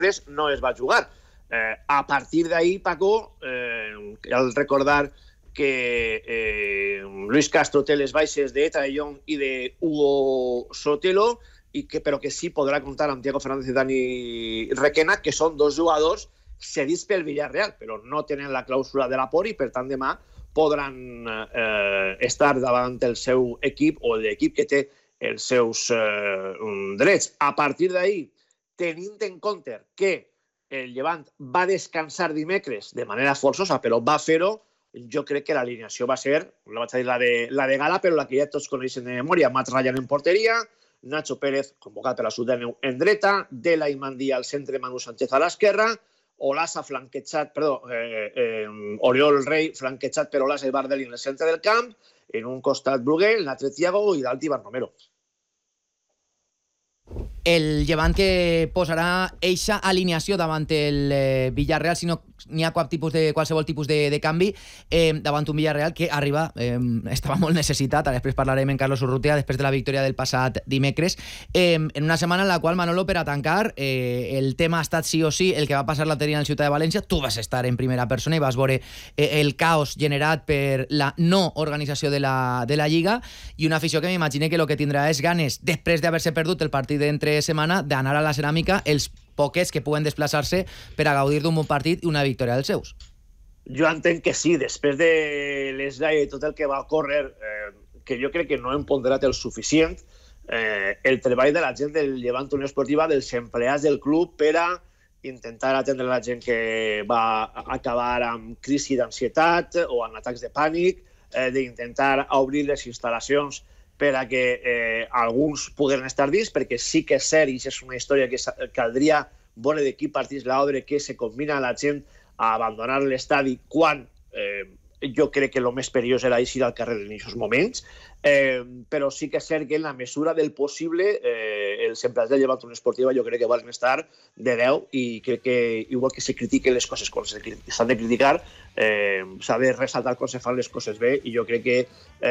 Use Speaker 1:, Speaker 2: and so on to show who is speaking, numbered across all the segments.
Speaker 1: dimecres no es va jugar. A partir d'ahir, Paco, cal recordar que Luis Castro té les baixes d'Eta de Jong i d'Hugo Sotelo, però que sí podrà comptar amb Diego Fernández i Dani Requena, que són dos jugadors cedits pel Villarreal, però no tenen la clàusula de l'Apor i, per tant, demà podran estar davant el seu equip o l'equip que té els seus drets. A partir d'ahir, tenint en compte que el Llevant va descansar dimecres de manera forçosa, però va fer-ho, jo crec que l'alineació va ser, no vaig a dir la de gala, però la que ja tots coneixen de memòria: Mats Ryan en porteria, Nacho Pérez, convocat per la Sud-Déu, en dreta, Dela i Mandí al centre, Manu Sánchez a l'esquerra, Olasa flanquejat, Oriol Rey flanquejat per Olasa i Bardel en el centre del camp, en un costat Brugué, en l'altre Thiago i d'alt Ivan Romero.
Speaker 2: El Llevant que posarà eixa alineació davant el Villarreal si no n'hi ha qualsevol tipus de canvi davant un Villarreal que arriba, estava molt necessitat. Després parlarem amb Carlos Urrutia després de la victòria del passat dimecres, en una setmana en la qual, Manolo, per a tancar, el tema ha estat sí o sí el que va passar l'altre dia en la ciutat de València. Tu vas estar en primera persona i vas veure el caos generat per la no organització de la Lliga, i una afició que m'imagine que el que tindrà és ganes, després d'haver-se perdut el partit d'entre setmana, d'anar a la Ceràmica, els poquets que puguen desplaçar-se per a gaudir d'un bon partit i una victòria dels seus.
Speaker 1: Jo entenc que sí, després de l'esgai i tot el que va córrer, que jo crec que no hem ponderat el suficient, el treball de la gent del Llevant Unió Esportiva, dels empleats del club, per a intentar atendre la gent que va acabar amb crisi d'ansietat o amb atacs de pànic, d'intentar obrir les instal·lacions per a que alguns puguen estar dins, perquè sí que és cert, i és una història que caldria veure de qui partís l'ordre, que se combina la gent a abandonar l'estadi quan jo crec que el més perillós era eixir al carrer en aquests moments, però sí que és cert que en la mesura del possible els empleats de Llevant Unió Esportiva jo crec que van estar de 10, i crec que igual que se critiquen les coses quan s'han de criticar, s'ha de ressaltar quan se fan les coses bé, i jo crec que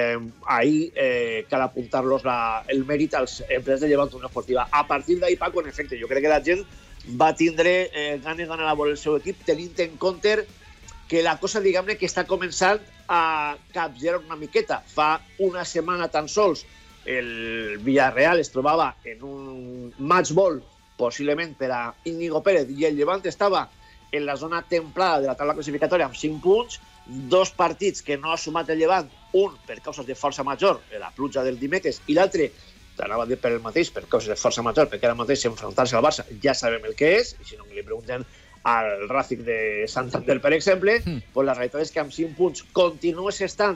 Speaker 1: ahir cal apuntar-los el mèrit als empleats de Llevant Unió Esportiva. A partir d'ahir, Paco, en efecte, jo crec que la gent va tindre ganes d'anar a veure el seu equip, tenint en compte que la cosa, diguem-ne, que està començant a capgirar una miqueta. Fa una setmana tan sols el Villarreal es trobava en un match ball, possiblement per a Íñigo Pérez, i el Llevant estava en la zona templada de la taula classificatòria amb 5 punts, 2 partits que no ha sumat el Llevant, un per causes de força major, la pluja del dimecres, i l'altre, t'anava a dir per el mateix, per causes de força major, perquè ara mateix enfrontar-se al Barça ja sabem el que és, i si no li pregunten al Racing de Santander, per exemple, pues la realitat és que amb 5 punts continues estant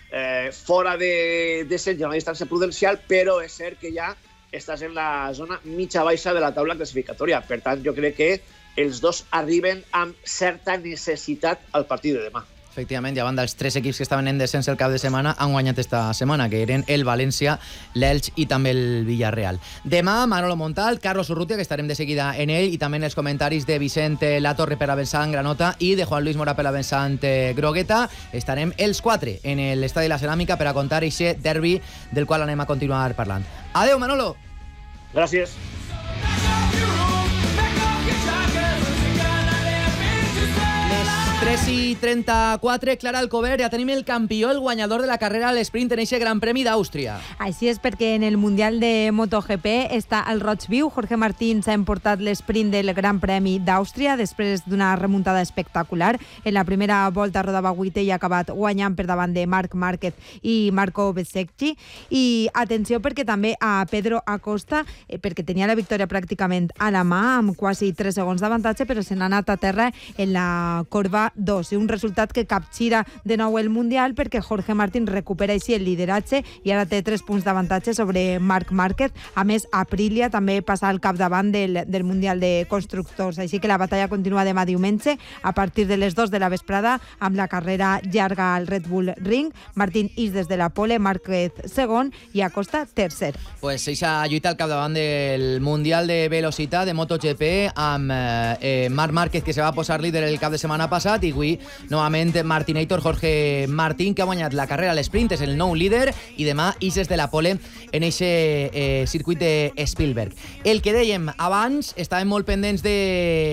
Speaker 1: fora de descens a una distància prudencial, però és cert que ja estàs en la zona mitja-baixa de la taula classificatòria. Per tant, jo crec que els dos arriben amb certa necessitat al partit de demà.
Speaker 2: Efectivament, davant dels 3 equips que estaven en descens el cap de setmana, han guanyat esta setmana, que eren el València, l'Elx i també el Villarreal. Demà, Manolo Montal, Carlos Urrutia, que estarem de seguida en ell, i també en els comentaris de Vicente Latorre per la vessant granota i de Juan Luis Mora per la vessant grogueta. Estarem els 4 en l'estadi de la Ceràmica per a contar aquest derbi del qual anem a continuar parlant. Adeu, Manolo!
Speaker 1: Gràcies.
Speaker 2: 3:34, Clara Alcover, ja tenim el campió, el guanyador de la carrera a l'esprint en aquest Gran Premi d'Àustria.
Speaker 3: Així és, perquè en el Mundial de MotoGP està el roig viu. Jorge Martín s'ha emportat l'esprint del Gran Premi d'Àustria després d'una remuntada espectacular. En la primera volta rodava 8è i ha acabat guanyant per davant de Marc Márquez i Marco Bezzecchi. I atenció, perquè també a Pedro Acosta, perquè tenia la victòria pràcticament a la mà, amb quasi 3 segons d'avantatge, però se n'ha anat a terra en la corba 2. Un resultat que capgira de nou el Mundial, perquè Jorge Martín recupera així el lideratge i ara té 3 punts d'avantatge sobre Marc Márquez. A més, Aprilia també passa al capdavant del Mundial de Constructors. Així que la batalla continua demà diumenge a partir de les 2 de la vesprada amb la carrera llarga al Red Bull Ring. Martín ix des de la pole, Márquez segon i Acosta tercer.
Speaker 2: Pues eixa lluita al capdavant del Mundial de Velocitat de MotoGP amb Marc Márquez, que se va posar líder el cap de setmana passat, i avui novament Martinator Jorge Martín, que ha guanyat la carrera a l'esprint, és el nou líder, i demà ixes de la pole en eixe circuit de Spielberg. El que dèiem abans, estàvem molt pendents de